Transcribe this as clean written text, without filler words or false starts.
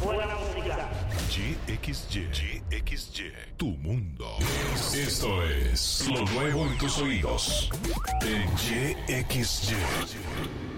Buena música. YXY, tu mundo. Esto es lo nuevo en tus oídos. En YXY.